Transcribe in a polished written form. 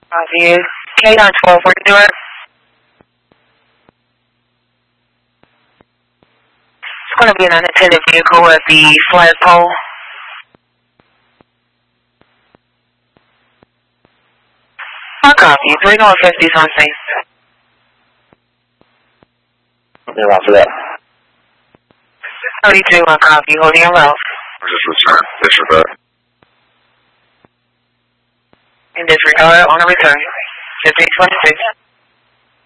Copy. K-12, where you do it? It's going to be an unattended vehicle at the flagpole. I copy. 3 Northwest on scene. Okay, after that. 32, I copy. Holding your left. Just return. Disregard. In disregard, on a return. 1526.